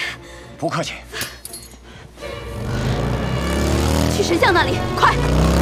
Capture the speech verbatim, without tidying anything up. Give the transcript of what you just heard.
不客气。 去神像那里，快！